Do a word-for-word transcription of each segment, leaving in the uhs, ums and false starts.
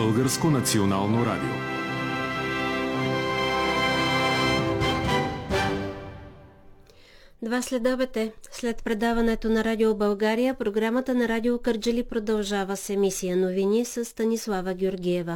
Българско национално радио. Два следобед е. След предаването на Радио България, програмата на Радио Кърджали продължава с емисия новини с Станислава Георгиева.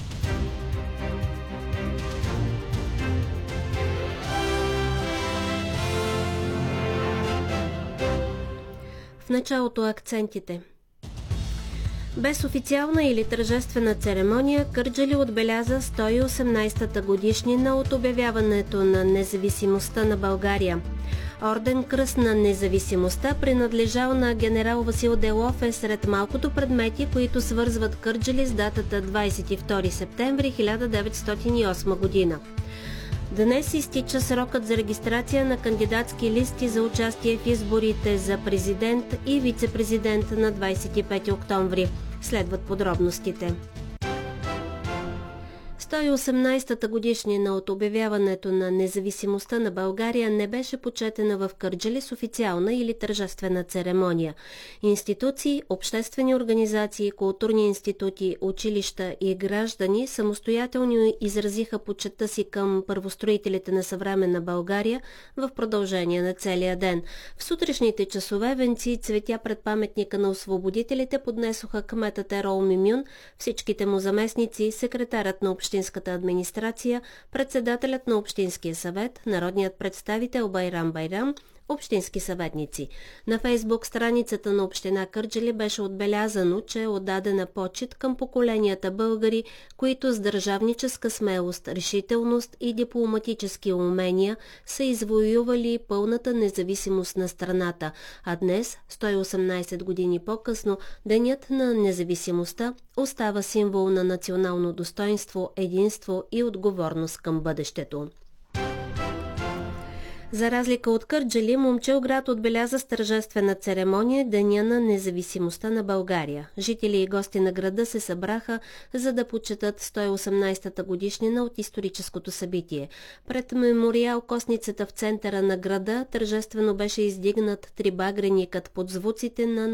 В началото акцентите. Без официална или тържествена церемония, Кърджали отбеляза сто и осемнадесетата годишнина от обявяването на независимостта на България. Орден Кръст на независимостта, принадлежал на генерал Васил Делов, е сред малкото предмети, които свързват Кърджали с датата двадесет и втори септември хиляда деветстотин и осма година. Днес изтича срокът за регистрация на кандидатски листи за участие в изборите за президент и вице-президент на двадесет и пети октомври. Следват подробностите. сто и осемнадесетата годишнина от обявяването на независимостта на България не беше почетена в Кърджали с официална или тържествена церемония. Институции, обществени организации, културни институти, училища и граждани самостоятелно изразиха почета си към първостроителите на съвременна България в продължение на целия ден. В сутрешните часове венци и цветя пред паметника на освободителите поднесоха кметът Ерол Мимюн, всичките му заместници, секретарят на общинската администрация, председателят на Общинския съвет, народният представител Байрам Байрам, общински съветници. На Фейсбук страницата на община Кърджали беше отбелязано, че е отдадена почит към поколенията българи, които с държавническа смелост, решителност и дипломатически умения са извоювали пълната независимост на страната, а днес, сто и осемнадесет години по-късно, Денят на независимостта остава символ на национално достоинство, единство и отговорност към бъдещето. За разлика от Кърджали, Момчилград отбеляза с тържествена церемония Деня на независимостта на България. Жители и гости на града се събраха, за да почетат сто и осемнадесетата годишнина от историческото събитие. Пред мемориал Костницата в центъра на града тържествено беше издигнат трибагреникът под звуците на